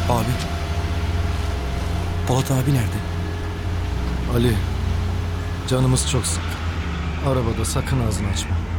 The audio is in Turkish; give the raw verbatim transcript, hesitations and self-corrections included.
Abi. Polat abi nerede? Ali, canımız çok sık. Arabada sakın ağzını açma.